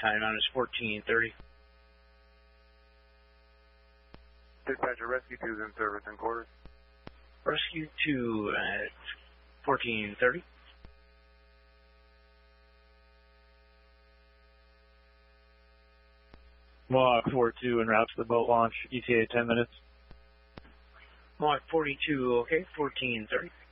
time on is 1430. Dispatcher, Rescue 2 is in service in quarters. Rescue 2 at 1430. Mohawk 42 en route to the boat launch, ETA 10 minutes. Mohawk 42, okay, 1430.